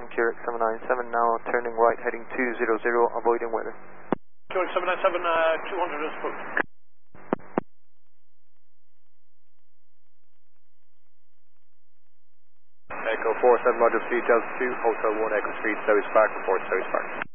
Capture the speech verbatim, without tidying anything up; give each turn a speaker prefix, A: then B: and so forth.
A: Q X seven nine seven, now turning right, heading two zero zero, avoiding weather.
B: Q X seven nine seven, uh, two hundred is booked.
C: Echo four seven, Roger, Fleet Delta two, Hotel one, Echo Street, South Park, report South Park.